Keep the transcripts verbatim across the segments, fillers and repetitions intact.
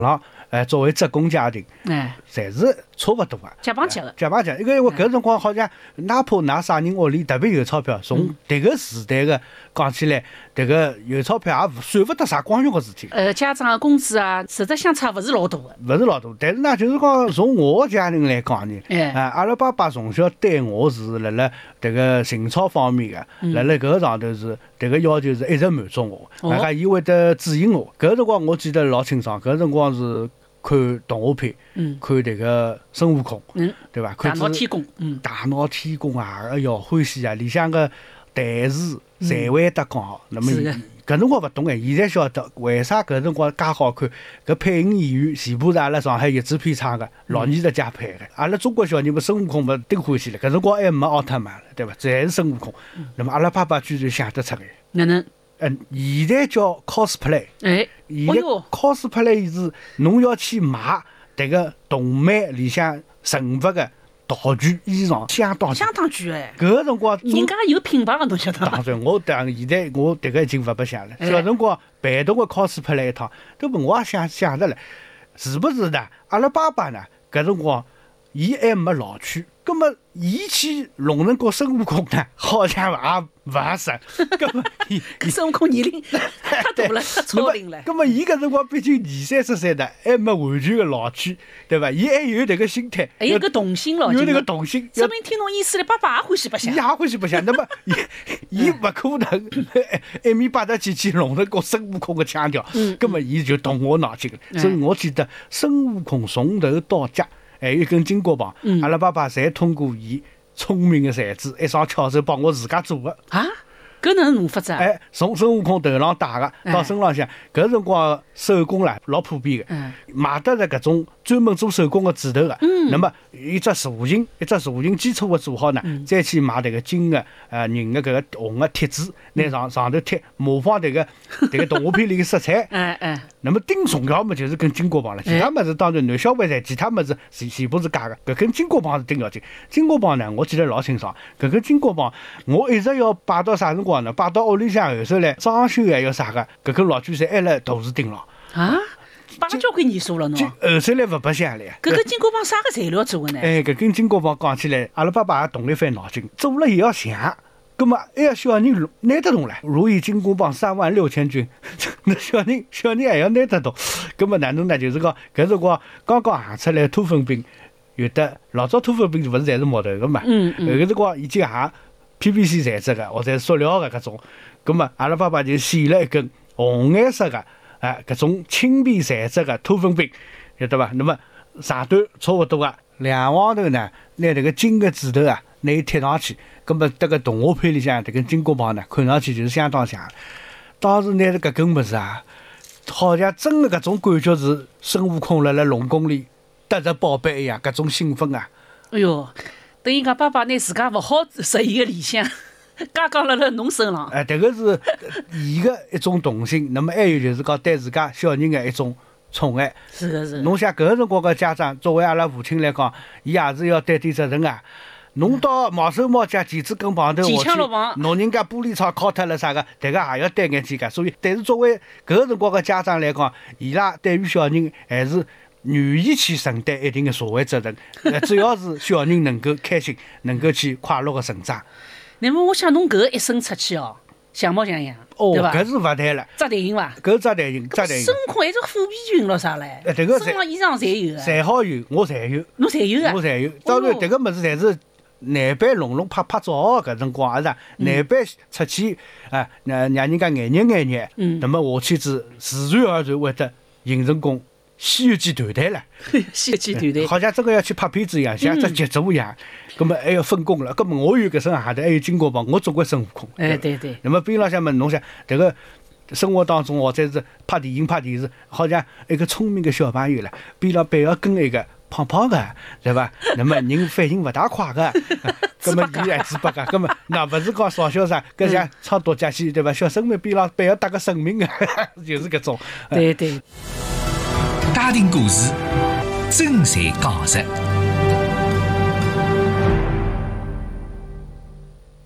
浪，哎，作为职工家庭， 哎， 侪是差勿多个， 结帮结个， 结帮结。因为我搿辰光好像，哪怕㑚啥人屋里特别有钞票，从迭个时代个讲起来，迭个有钞票也算勿得啥光荣个事体。 呃，家长个工资啊，实质相差勿是老大个， 勿是老大，但是呢，就是讲从我个家庭来讲呢， 哎啊，阿拉爸爸从小对我是辣辣迭个情操方面个，辣辣搿个上头是迭个要求是一直满足我， 哦大家伊会得指引我。搿辰光我记得老清爽，搿辰光是看动画片， 嗯看迭个孙悟空， 嗯， 对伐？ 大看子闹天宫，嗯， 大闹天宫啊，哎哟欢喜啊！里向个台词侪会得讲好。那么是的搿辰光勿懂哎，现在晓得为啥搿辰光介好看？搿配音演员全部是阿拉上海译制片厂个老艺术家配个。阿拉中国小人么孙悟空么顶欢喜了，搿辰光还没奥特曼了，对伐？侪是孙悟空。那么阿拉爸爸居然想得出来。 哪能？ 嗯，现在叫 cosplay。 哎， 现在哦哟， cosplay 是侬要去买迭个动漫里向人物个道具、衣裳，相当相当贵哎， 搿个辰光中人家有品牌个，侬晓得伐？ 当然，我当现在我迭个已经勿白相了。 哎小辰光陪同个 cosplay 一趟，根本我也想想得来，是不是呢？阿拉爸爸呢，搿辰光伊还没老去，葛么伊去弄成个孙悟空呢，好像也勿合适。葛么伊孙悟空年龄太大了，太超龄了。 葛么伊搿辰光毕竟二三十岁的，还没完全个老去，对伐？伊还有迭个心态， 还有个童心咯， 有迭个就是童心， 说明听侬意思了，爸爸也欢喜白相伊也。欢喜白相，那么伊伊勿可能一面八十几去弄成个孙悟空个腔调，葛么伊就动我脑筋了。所以我记得孙悟空从头到脚，还有一根金箍棒，阿拉爸爸侪通过伊聪明个才智，一双巧手帮我自家做个。 啊，搿能弄法子啊？ 哎，从孙悟空头上戴个到身浪向，搿辰光手工啦老普遍个嗯， 买得着搿种专门做手工个指头个。那么一只雏形，一只雏形基础个做好呢，再去买迭个金个呃银个搿个红个贴纸，拿上上头贴，模仿迭个迭个动画片里个色彩。 哎哎， 那么顶重要么就是根金箍棒了，其他么子当然男小孩噻，其他么子全全部是假个，搿根金箍棒是顶要紧。金箍棒呢，我记得老清爽，搿根金箍棒我一直要摆到啥辰光呢？摆到屋里向后头来装修还要啥个，搿根老锯侪还辣大树顶牢。 啊，摆了交关年数了就侬。 后头来勿白相了呀。 搿个金箍棒啥个材料做的呢？ 哎，搿根金箍棒讲起来，阿拉爸爸也动了一番脑筋，做了也要像。葛么，还要小人拿得动唻。如意金箍棒三万六千斤，那小人小人还要拿得动。葛么哪能呢？就是讲搿辰光刚刚行出来拖粪兵，有的老早拖粪兵勿是侪是木头个嘛？ 嗯嗯后个辰光已经行 P V C 材质个，或者塑料个搿种。葛么阿拉爸爸就选了一根红颜色个，哎，搿种轻便材质个拖粪兵，晓得伐？那么上端差勿多个，两旁头呢，拿迭个金个指头啊，拿伊贴上去。咁么，迭个动画片里向迭根金箍棒呢，看上去就是相当像。当时拿着搿根物事啊，好像真的搿种感觉是孙悟空辣辣龙宫里得着宝贝一样，搿种兴奋啊！ 哎哟，等于讲爸爸拿自家勿好实现个理想，刚刚辣辣侬身上。 哎，迭个是伊个一种童心。那么还有就是讲对自家小人的一种宠爱。 是个是。 侬想搿个辰光个家长，作为阿拉父亲来讲，伊也是要担点责任啊。侬到毛手毛脚、钳子跟旁头下去，弄人家玻璃窗敲脱了啥个，迭个也要担眼睛个。所以，但是作为搿个辰光个家长来讲，伊拉对于小人还是愿意去承担一定的社会责任。只要是小人能够开心，能够去快乐个成长。 那么，我想侬搿个一生出去哦，像模像样， 哦， 对伐？ 搿是勿谈了。 扎队形伐？ 搿扎队形，扎队形。 孙悟空还是虎皮裙咯啥唻？ 迭个身上衣裳侪有个。 侪好有，我侪有。 侬侪有啊？ 我侪有。当然，迭个物事侪是。难办弄弄拍拍照搿辰光也是难办出去啊，让让人家眼热眼热。嗯。那么下去子自然而然会得形成功《西游记》团队了。 《西游记》团队。 好像真个要去拍片子一样，像只剧组一样。葛么还要分工了。葛么我有搿身鞋头，还有金箍棒，我总归孙悟空。 哎，对对。 那么边浪向么，侬想迭个生活当中或者是拍电影、拍电视，好像一个聪明个小朋友了，边浪背要跟一个。胖胖的，对伐？那么人反应勿大快个，葛么伊还猪八戒，葛么那勿是讲少小啥，搿像唱独角戏，对伐？小生命边浪背要搭个生命个，就是搿种。 对对。 家庭故事，真侪讲实。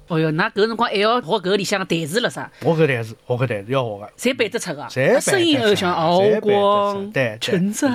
哦哟，那搿个辰光还要学搿个里向个台词了啥？ 我搿台词，我搿台词要学个， 侪背得出个， 侪背得声音出又像敖侪背得出光对对陈在。